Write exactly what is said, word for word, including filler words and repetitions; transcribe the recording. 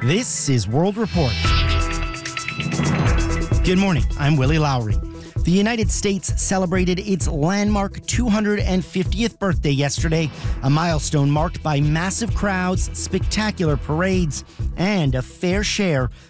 This is World Report. Good morning, I'm Willie Lowry. The United States celebrated its landmark two hundred fiftieth birthday yesterday, a milestone marked by massive crowds, spectacular parades, and a fair share